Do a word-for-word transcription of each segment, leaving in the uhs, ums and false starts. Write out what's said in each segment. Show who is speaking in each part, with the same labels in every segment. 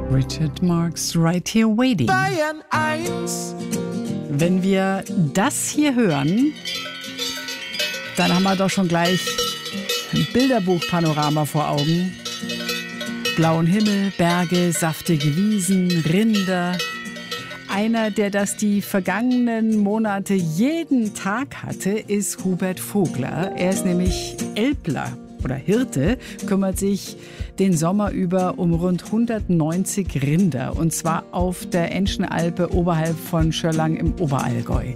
Speaker 1: Richard Marx, Right Here Waiting.
Speaker 2: Bayern eins.
Speaker 1: Wenn wir das hier hören, dann haben wir doch schon gleich ein Bilderbuchpanorama vor Augen. Blauen Himmel, Berge, saftige Wiesen, Rinder. Einer, der das die vergangenen Monate jeden Tag hatte, ist Hubert Vogler. Er ist nämlich Elbler oder Hirte, kümmert sich den Sommer über um rund hundertneunzig Rinder. Und zwar auf der Enschenalpe oberhalb von Schörlang im Oberallgäu.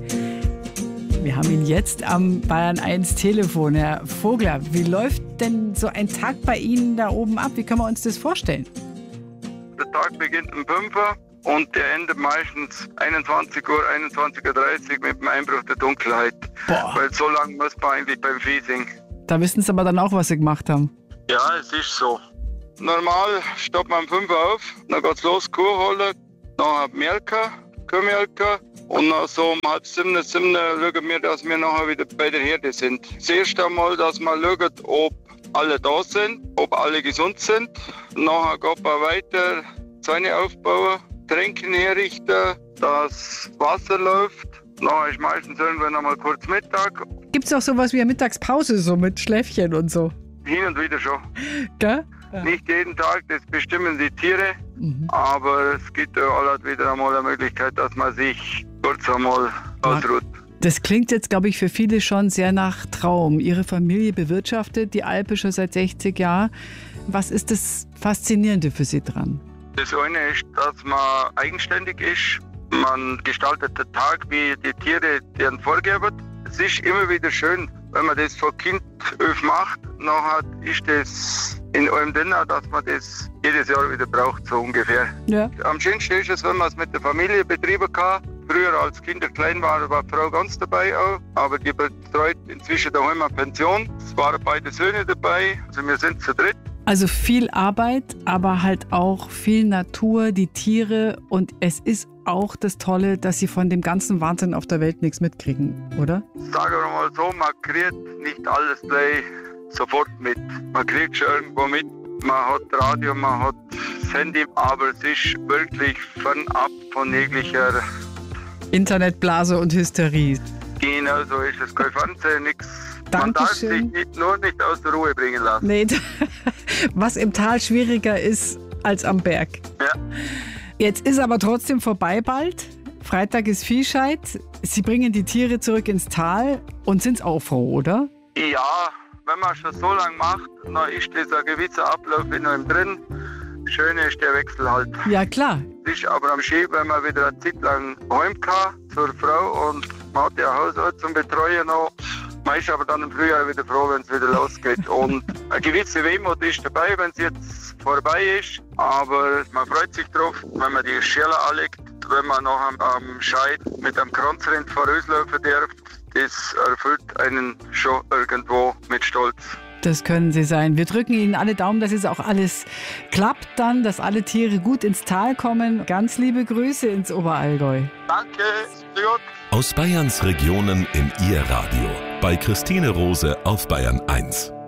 Speaker 1: Wir haben ihn jetzt am Bayern eins Telefon. Herr Vogler, wie läuft denn so ein Tag bei Ihnen da oben ab? Wie können wir uns das vorstellen?
Speaker 3: Der Tag beginnt um fünf Uhr und der endet meistens einundzwanzig Uhr, einundzwanzig Uhr dreißig mit dem Einbruch der Dunkelheit. Boah. Weil so lange muss man eigentlich beim Feasing. Da
Speaker 1: wissen Sie aber dann auch, was Sie gemacht haben.
Speaker 3: Ja, es ist so. Normal steht man um fünf Uhr auf, dann geht's los, Kuh holen, nachher Melker, Kuhmelker und nach so um halb sieben, sieben schauen wir, dass wir nachher wieder bei der Herde sind. Das erste Mal, dass man schaut, ob alle da sind, ob alle gesund sind. Nachher geht man weiter, Zäune aufbauen, Tränken herrichten, dass Wasser läuft. Nachher ist meistens irgendwann einmal kurz Mittag.
Speaker 1: Gibt es auch sowas wie eine Mittagspause, so mit Schläfchen und so?
Speaker 3: Hin und wieder schon.
Speaker 1: Gell? Ja.
Speaker 3: Nicht jeden Tag, das bestimmen die Tiere, mhm. aber es gibt ja alle wieder einmal eine Möglichkeit, dass man sich kurz einmal ausruht.
Speaker 1: Das klingt jetzt, glaube ich, für viele schon sehr nach Traum. Ihre Familie bewirtschaftet die Alpe schon seit sechzig Jahren. Was ist das Faszinierende für Sie dran?
Speaker 3: Das eine ist, dass man eigenständig ist. Man gestaltet den Tag, wie die Tiere deren vorgeben. Es ist immer wieder schön, wenn man das von Kind auf macht. Nachher ist das in allem drin, dass man das jedes Jahr wieder braucht, so ungefähr.
Speaker 1: Ja.
Speaker 3: Am schönsten ist es, wenn man es mit der Familie betrieben kann. Früher, als Kinder klein waren, war die Frau ganz dabei auch, aber die betreut inzwischen daheim eine Pension. Es waren beide Söhne dabei, also wir sind zu dritt.
Speaker 1: Also viel Arbeit, aber halt auch viel Natur, die Tiere, und es ist auch das Tolle, dass Sie von dem ganzen Wahnsinn auf der Welt nichts mitkriegen, oder?
Speaker 3: Sagen wir mal so, man kriegt nicht alles gleich sofort mit. Man kriegt schon irgendwo mit, man hat Radio, man hat das Handy, aber es ist wirklich fernab von jeglicher
Speaker 1: Internetblase und Hysterie.
Speaker 3: Genau so ist es. Kein Fernsehen, nichts. Man darf sich nicht, nur nicht aus der Ruhe bringen lassen.
Speaker 1: Nee, was im Tal schwieriger ist als am Berg.
Speaker 3: Ja.
Speaker 1: Jetzt ist aber trotzdem vorbei bald. Freitag ist Viehscheid. Sie bringen die Tiere zurück ins Tal und sind auch froh, oder?
Speaker 3: Ja, wenn man schon so lange macht, dann ist das ein gewisser Ablauf in einem drin. Das Schöne ist der Wechsel halt.
Speaker 1: Ja, klar.
Speaker 3: Es ist aber am Ski, wenn man wieder eine Zeit lang heim kann zur Frau und man hat ja Hausart zum Betreuen noch. Man ist aber dann im Frühjahr wieder froh, wenn es wieder losgeht. Und eine gewisse Wehmut ist dabei, wenn es jetzt vorbei ist. Aber man freut sich drauf, wenn man die Schelle anlegt, wenn man noch am, am Scheid mit einem Kranzrind vorauslaufen darf. Das erfüllt einen schon irgendwo mit Stolz.
Speaker 1: Das können Sie sein. Wir drücken Ihnen alle Daumen, dass es auch alles klappt dann, dass alle Tiere gut ins Tal kommen. Ganz liebe Grüße ins Oberallgäu.
Speaker 3: Danke, gut.
Speaker 4: Aus Bayerns Regionen im Ihr Radio. Bei Christine Rose auf Bayern eins.